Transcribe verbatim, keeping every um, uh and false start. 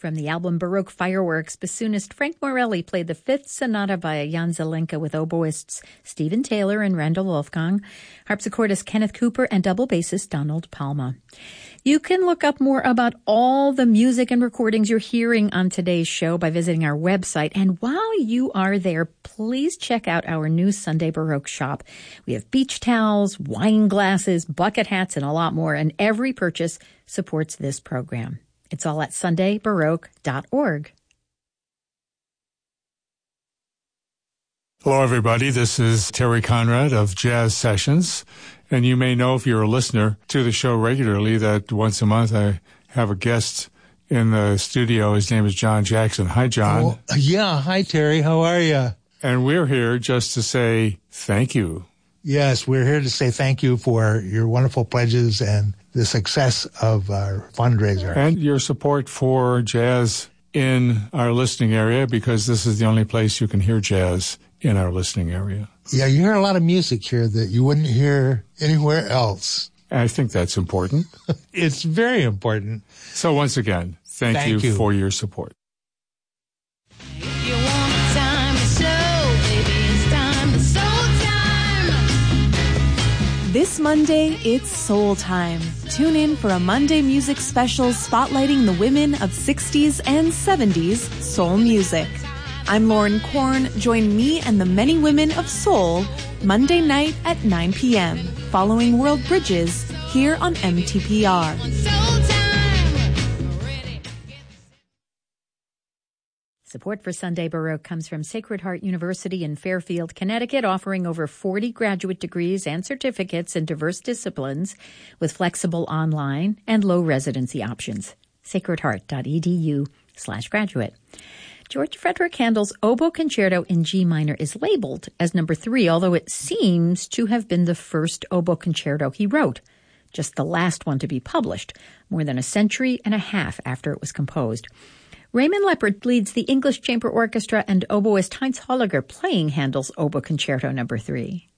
From the album Baroque Fireworks, bassoonist Frank Morelli played the Fifth Sonata by Jan Zelenka with oboists Stephen Taylor and Randall Wolfgang, harpsichordist Kenneth Cooper, and double bassist Donald Palma. You can look up more about all the music and recordings you're hearing on today's show by visiting our website. And while you are there, please check out our new Sunday Baroque shop. We have beach towels, wine glasses, bucket hats, and a lot more, and every purchase supports this program. It's all at sunday baroque dot org. Hello, everybody. This is Terry Conrad of Jazz Sessions. And you may know, if you're a listener to the show regularly, that once a month I have a guest in the studio. His name is John Jackson. Hi, John. Oh, yeah. Hi, Terry. How are you? And we're here just to say thank you. Yes, we're here to say thank you for your wonderful pledges and the success of our fundraiser. And your support for jazz in our listening area, because this is the only place you can hear jazz in our listening area. Yeah, you hear a lot of music here that you wouldn't hear anywhere else. I think that's important. It's very important. So once again, thank, thank you, you for your support. If you want time to show, baby, it's time to soul time. This Monday, it's Soul Time. Tune in for a Monday music special spotlighting the women of sixties and seventies soul music. I'm Lauren Korn. Join me and the many women of soul Monday night at nine p.m. following World Bridges here on M T P R. Support for Sunday Baroque comes from Sacred Heart University in Fairfield, Connecticut, offering over forty graduate degrees and certificates in diverse disciplines with flexible online and low residency options. sacredheart.edu slash graduate. George Frederick Handel's Oboe Concerto in G minor is labeled as number three, although it seems to have been the first oboe concerto he wrote, just the last one to be published, more than a century and a half after it was composed. Raymond Leppard leads the English Chamber Orchestra and oboist Heinz Holliger playing Handel's Oboe Concerto number three.